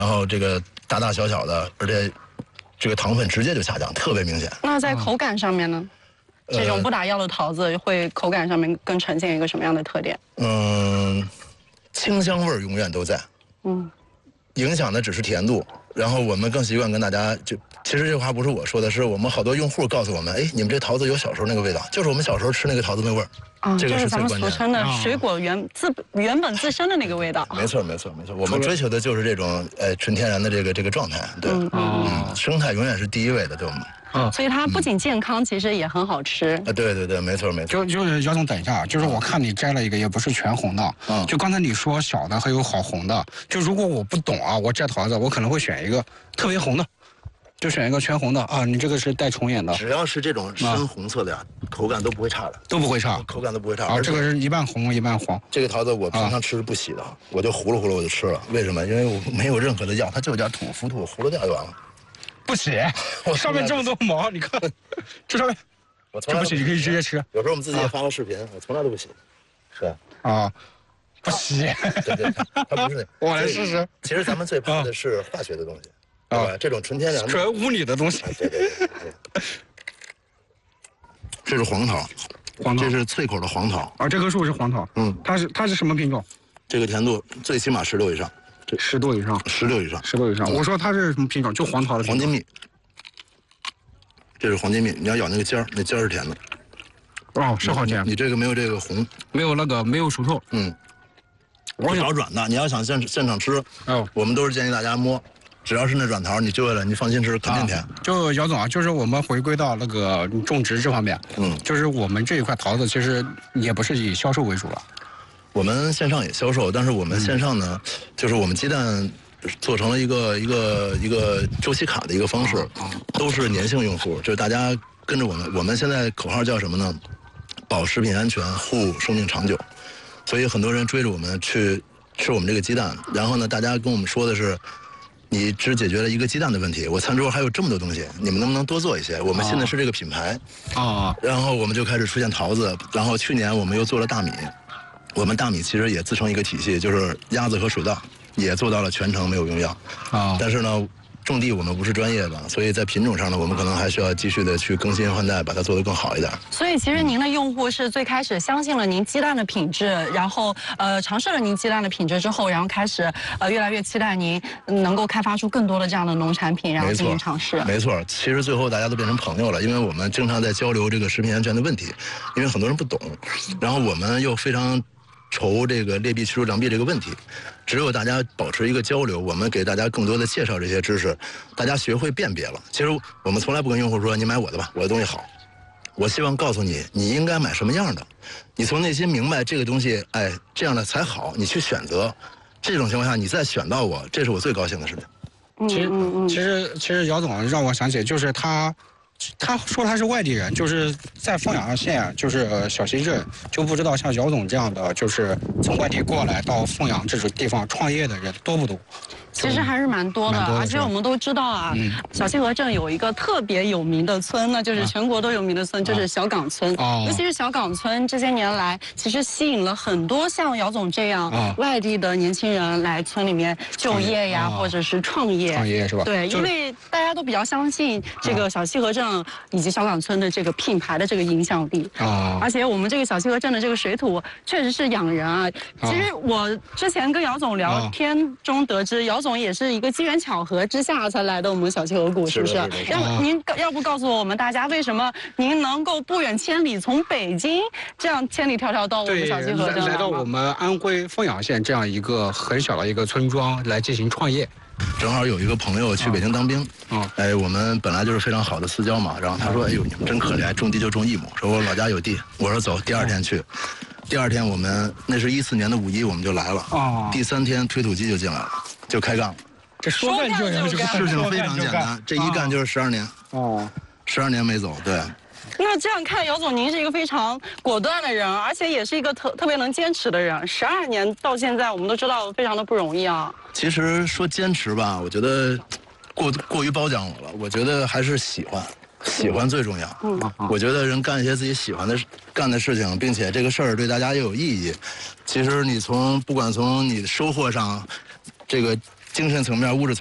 然后这个大大小小的，而且这个糖分直接就下降，特别明显。 那在口感上面呢？这种不打药的桃子会口感上面更呈现一个什么样的特点？ 清香味儿永远都在。影响的只是甜度。然后我们更习惯跟大家其实这话不是我说的，是我们好多用户告诉我们，哎，你们这桃子有小时候那个味道，就是我们小时候吃那个桃子那味儿。这个是咱们俗称的水果原本自身的那个味道。 没错，我们追求的就是这种纯天然的这个状态。对，生态永远是第一位的，对我们。 所以它不仅健康，其实也很好吃。 对，没错。 就是姚总，等一下，就是我看你摘了一个，也不是全红的。就刚才你说小的还有好红的，就如果我不懂啊，我摘桃子，我可能会选一个特别红的，就选一个全红的啊。你这个是带重眼的， 只要是这种深红色的呀，口感都不会差的， 都不会差， 口感都不会差。 这个是一半红一半黄。 这个桃子我平常吃是不洗的，我就糊了我就吃了。为什么？因为我没有任何的药，它就有点土，浮土糊了掉就完了。 不洗，上面这么多毛，你看，这上面，这不洗你可以直接吃。 有时候我们自己也发过视频，我从来都不洗。是啊，不洗。 对，它不是。 我来试试。 其实咱们最怕的是化学的东西，对吧？这种纯天然的、 纯无理的东西。 对。这是黄桃，这是脆口的黄桃。 这棵树是黄桃。它是什么品种？ 这个甜度最起码16以上。 10度以上，16以上。我说它是什么品种？就黄桃的黄金蜜。这是黄金蜜，你要咬那个尖儿，那尖儿是甜的。 是好甜。 你这个没有这个红， 没有熟透。 我找软的，你要想现场吃，我们都是建议大家摸，只要是那软桃，你就为了你放心吃，肯定甜。 就姚总啊，就是我们回归到那个种植这方面，就是我们这一块桃子其实也不是以销售为主了。 我们线上也销售，但是我们线上呢，就是我们鸡蛋做成了一个周期卡的一个方式，都是粘性用户，就是大家跟着我们。我们现在口号叫什么呢？保食品安全，护生命长久。所以很多人追着我们去吃我们这个鸡蛋，然后呢，大家跟我们说的是，你只解决了一个鸡蛋的问题，我餐桌还有这么多东西，你们能不能多做一些？我们信的是这个品牌然后我们就开始出现桃子，然后去年我们又做了大米。我们大米其实也自成一个体系，就是鸭子和水稻也做到了全程没有用药但是呢，种地我们不是专业的，所以在品种上呢，我们可能还需要继续的去更新换代，把它做得更好一点。 所以其实您的用户是最开始相信了您鸡蛋的品质，然后尝试了您鸡蛋的品质之后，然后开始越来越期待您能够开发出更多的这样的农产品，然后进行尝试。 没错，其实最后大家都变成朋友了，因为我们经常在交流这个食品安全的问题，因为很多人不懂，然后我们又非常愁这个劣币驱逐良币这个问题，只有大家保持一个交流，我们给大家更多的介绍这些知识，大家学会辨别了。其实我们从来不跟用户说你买我的吧，我的东西好，我希望告诉你你应该买什么样的，你从内心明白这个东西，这样的才好，你去选择。这种情况下你再选到我，这是我最高兴的事情。 其实姚总让我想起，就是他说他是外地人，就是在凤阳县，就是小溪镇，就不知道像姚总这样的，就是从外地过来到凤阳这种地方创业的人多不多？ 其实还是蛮多的，而且我们都知道啊，小溪河镇有一个特别有名的村，那就是全国都有名的村，就是小岗村。尤其是小岗村这些年来，其实吸引了很多像姚总这样外地的年轻人来村里面就业呀，或者是创业。 创业是吧？ 对，因为大家都比较相信这个小溪河镇以及小岗村的这个品牌的这个影响力。而且我们这个小溪河镇的这个水土确实是养人啊。其实我之前跟姚总聊天中得知，姚总也是一个机缘巧合之下才来的我们小溪河谷，是不是？您要不告诉我们大家，为什么您能够不远千里从北京这样千里迢迢到我们小溪河镇来到我们安徽凤阳县这样一个很小的一个村庄来进行创业？ 正好有一个朋友去北京当兵，我们本来就是非常好的私交嘛，然后他说，哎呦，你们真可怜，种地就种1亩，说我老家有地，我说走，第2天去。第2天我们那是14年的5一，我们就来了。第3天推土机就进来了，就开干了。 这说干就干， 事情非常简单，这一干就是12年。12年没走，对。 那这样看，姚总您是一个非常果断的人，而且也是一个特别能坚持的人。12年到现在，我们都知道非常的不容易啊。 其实说坚持吧，我觉得过于褒奖我了。我觉得还是喜欢最重要。我觉得人干一些自己喜欢的干的事情，并且这个事儿对大家也有意义。其实你不管从你的收获上，这个精神层面、物质层面。